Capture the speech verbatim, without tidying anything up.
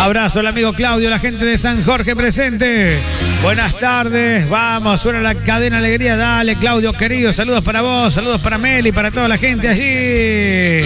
Abrazo al amigo Claudio, la gente de San Jorge presente. Buenas tardes, vamos, suena la cadena Alegría, dale Claudio querido, saludos para vos, saludos para Meli, para toda la gente allí.